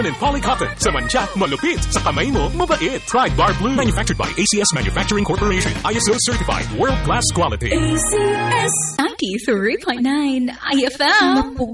and polycotton. Sa mancha, malupit. Sa kamay mo, mabait. Pride Bar Blue. Manufactured by ACS Manufacturing Corporation. ISO certified. World-class quality. ACS 93.9 IFM.